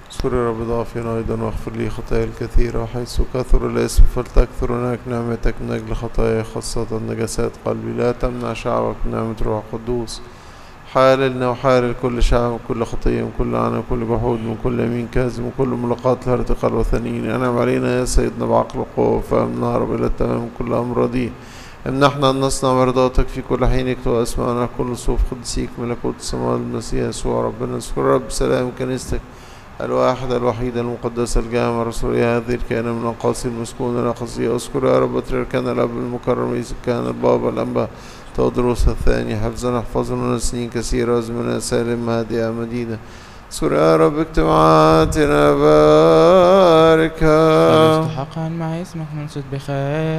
اذكر يا رب ضعفنا أيضا واغفر لي خطايا الكثيرة، وحيث كثر الاسم فلتكثر هناك نعمتك من أجل خطايا خاصة نجاسات قلبي. لا تمنع شعبك من نعمة روح القدوس. حاللنا وحالل كل شعب من كل خطية من كل لعنة من كل جحود من كل يمين كاذب من كل ملاقاة الهرطقة الوثنيين. أنعم علينا يا سيدنا بعقل وقوة وفهم نهرب إلى التمام من كل أمر رديء. امنحنا أن نصنع مرضاتك في كل حين، اكتب أسماءنا كل صوف قدسيك ملكوت السماوات المسيح يسوع ربنا. اذكر رب سلام كنيستك الواحدة الوحيدة المقدسة الجامعة الرسولية، هذه الكائنة من القاصي المسكون الأقصية. اذكر يا رب بطريركنا الأب المكرم رئيس الكهنة البابا الأنبا تودروس الثاني، حفظنا احفظنا سنين كثيرة وزمنا سالم هادئة مدينة. اذكر يا رب اجتماعاتنا باركها. استحقا مع اسمك منصت بخير.